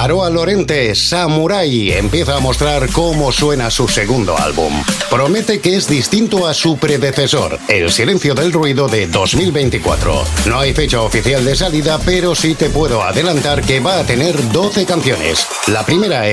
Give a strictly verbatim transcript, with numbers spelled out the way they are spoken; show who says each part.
Speaker 1: Aroa Lorente, Samurai, empieza a mostrar cómo suena su segundo álbum. Promete que es distinto a su predecesor, El Silencio del Ruido de dos mil veinticuatro. No hay fecha oficial de salida, pero sí te puedo adelantar que va a tener doce canciones. La primera es